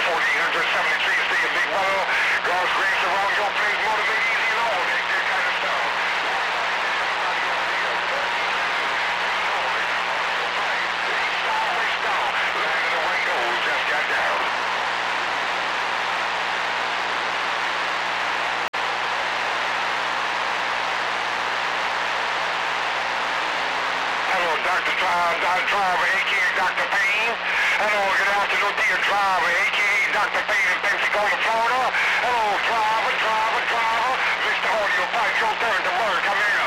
1473, stay a big brother. God's grace around your place, motivate easy and all that kind of stuff. Land of the windows just got down. Hello, Dr. Driver, a.k.a. Dr. Payne. Hello, good afternoon to your driver, a.k.a. Dr. Payne in Pensacola, Florida. Hello, driver. Mr. Audio Pipe, your turn to work. I'm in